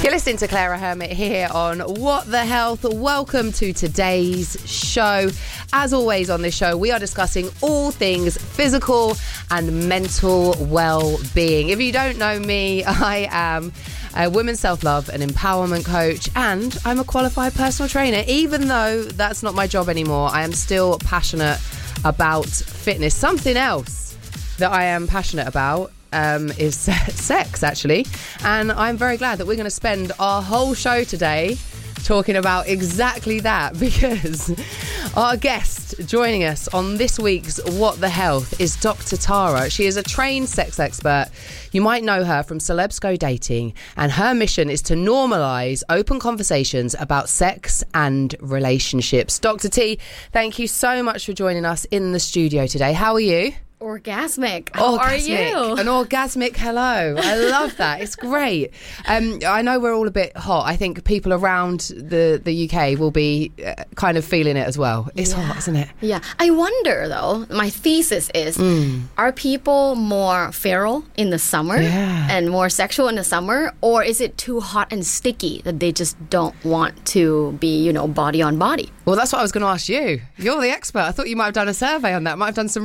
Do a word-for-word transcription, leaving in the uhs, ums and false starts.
You're listening to Clara Hermit here on What the Health. Welcome to today's show. As always on this show, we are discussing all things physical and mental well-being. If you don't know me, I am a women's self-love and empowerment coach, and I'm a qualified personal trainer. Even though that's not my job anymore, I am still passionate about fitness. Something else that I am passionate about Um, is sex, actually. And I'm very glad that we're going to spend our whole show today talking about exactly that, because our guest joining us on this week's What the Health is Doctor Tara. She is a trained sex expert. You might know her from Celebs Go Dating, and her mission is to normalise open conversations about sex and relationships. Doctor T, thank you so much for joining us in the studio today. How are you? Orgasmic. How orgasmic. are you? An orgasmic hello. I love that. It's great. Um, I know we're all a bit hot. I think people around the, the U K will be uh, kind of feeling it as well. It's yeah. hot, isn't it? Yeah. I wonder, though, my thesis is, mm. are people more feral in the summer yeah. and more sexual in the summer? Or is it too hot and sticky that they just don't want to be, you know, body on body? Well, that's what I was going to ask you. You're the expert. I thought you might have done a survey on that. Might have done some